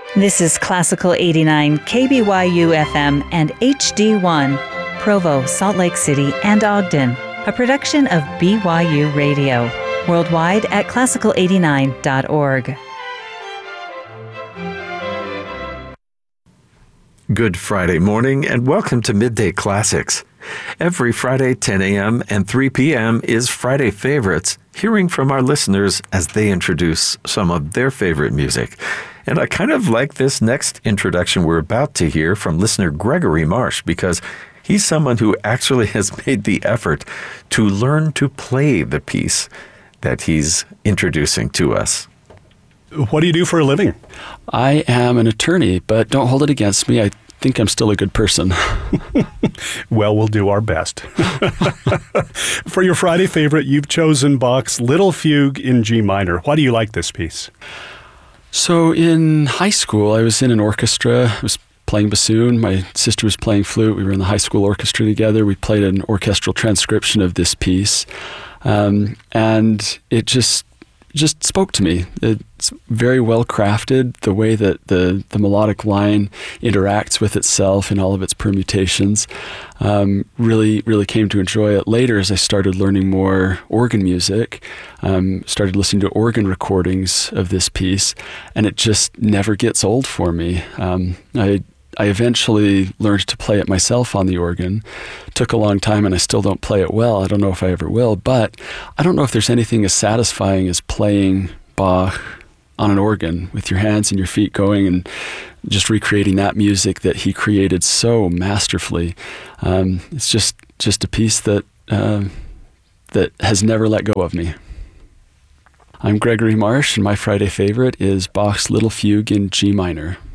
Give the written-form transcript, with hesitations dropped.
This is Classical 89 KBYU FM and HD1, Provo, Salt Lake City, and Ogden, a production of BYU Radio, worldwide at classical89.org. Good Friday morning and welcome to Midday Classics. Every Friday, 10 a.m. and 3 p.m. is Friday Favorites, hearing from our listeners as they introduce some of their favorite music. And I kind of like this next introduction we're about to hear from listener Gregory Marsh because he's someone who actually has made the effort to learn to play the piece that he's introducing to us. What do you do for a living? I am an attorney, but don't hold it against me. I think I'm still a good person. Well, we'll do our best. For your Friday favorite, you've chosen Bach's Little Fugue in G minor. Why do you like this piece? So in high school, I was in an orchestra. I was playing bassoon. My sister was playing flute. We were in the high school orchestra together. We played an orchestral transcription of this piece. And it just spoke to me. It's very well crafted, the way that the melodic line interacts with itself in all of its permutations. Really came to enjoy it later as I started learning more organ music, started listening to organ recordings of this piece, and it just never gets old for me. I eventually learned to play it myself on the organ. Took a long time and I still don't play it well. I don't know if I ever will, but I don't know if there's anything as satisfying as playing Bach on an organ with your hands and your feet going and just recreating that music that he created so masterfully. It's just a piece that has never let go of me. I'm Gregory Marsh and my Friday favorite is Bach's Little Fugue in G minor.